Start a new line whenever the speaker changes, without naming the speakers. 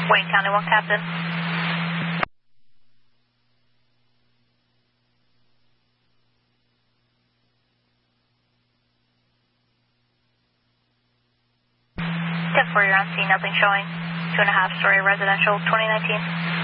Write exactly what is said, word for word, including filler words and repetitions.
Wayne County one, Captain. ten four, you're on scene, nothing showing. Two and a half story residential, twenty nineteen.